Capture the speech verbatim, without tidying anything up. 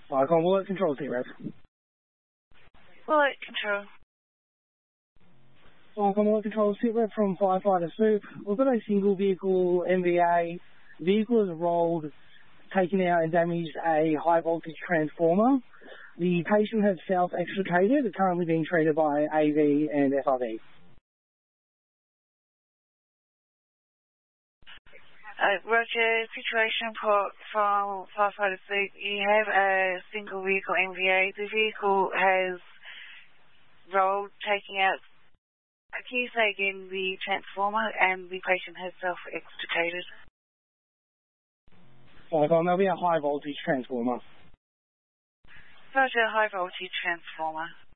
Icon, will it control T-Rev? Will it control? Icon, will it control T-Rev from Firefighter Soup. We've got a single vehicle M V A. Vehicle has rolled, taken out and damaged a high voltage transformer. The patient has self-extricated, currently being treated by A V and F R V. Uh, Roger, situation report from Firefighter Soup. You have a single vehicle M V A. The vehicle has rolled, taking out, can you say again, the transformer, and the patient has self-extricated. Icon, there'll be a high voltage transformer. Roger, high voltage transformer.